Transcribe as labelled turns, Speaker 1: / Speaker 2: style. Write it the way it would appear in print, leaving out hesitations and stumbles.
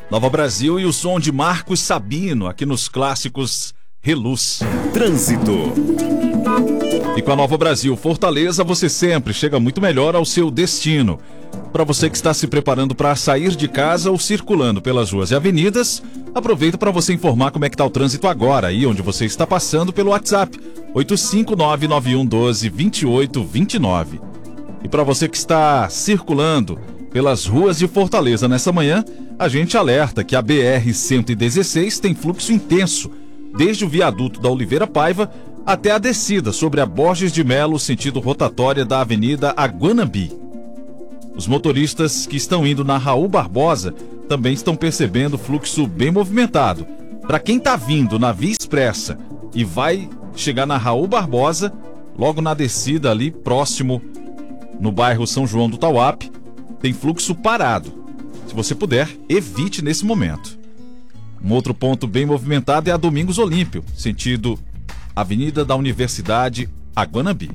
Speaker 1: Nova Brasil e o som de Marcos Sabino aqui nos clássicos Reluz.
Speaker 2: Trânsito.
Speaker 1: E com a Nova Brasil Fortaleza, você sempre chega muito melhor ao seu destino. Para você que está se preparando para sair de casa ou circulando pelas ruas e avenidas, aproveito para você informar como é que está o trânsito agora, aí onde você está passando pelo WhatsApp 85991122829. E para você que está circulando pelas ruas de Fortaleza nessa manhã, a gente alerta que a BR-116 tem fluxo intenso, desde o viaduto da Oliveira Paiva até a descida sobre a Borges de Melo, sentido rotatória da Avenida Aguanambi. Os motoristas que estão indo na Raul Barbosa também estão percebendo fluxo bem movimentado. Para quem está vindo na Via Expressa e vai chegar na Raul Barbosa, logo na descida ali próximo, no bairro São João do Tauape, tem fluxo parado. Se você puder, evite nesse momento. Um outro ponto bem movimentado é a Domingos Olímpio, sentido Avenida da Universidade Aguanambi.